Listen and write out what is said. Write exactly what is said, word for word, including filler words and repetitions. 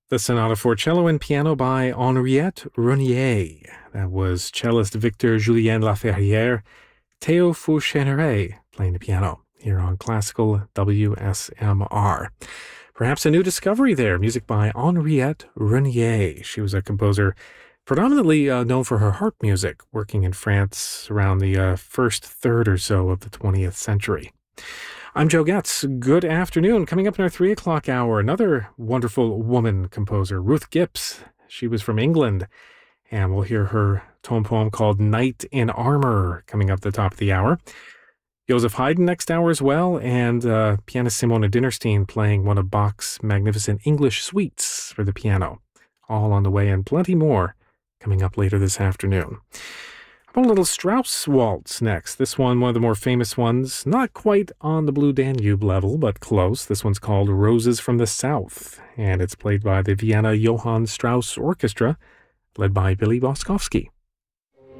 The Sonata for Cello and Piano by Henriette Renier. That was cellist Victor Julien Laferrière, Théo Fouchéneret playing the piano here on Classical W S M R. Perhaps a new discovery there, music by Henriette Renier. She was a composer predominantly uh, known for her harp music, working in France around the uh, first third or so of the twentieth century. I'm Joe Getz. Good afternoon. Coming up in our three o'clock hour, another wonderful woman composer, Ruth Gibbs. She was from England, and we'll hear her tone poem called Knight in Armor coming up at the top of the hour. Joseph Haydn next hour as well, and uh, pianist Simona Dinnerstein playing one of Bach's magnificent English suites for the piano. All on the way, and plenty more coming up later this afternoon. A little Strauss waltz next. This one, one of the more famous ones, not quite on the Blue Danube level, but close. This one's called Roses from the South, and it's played by the Vienna Johann Strauss Orchestra, led by Billy Boskovsky.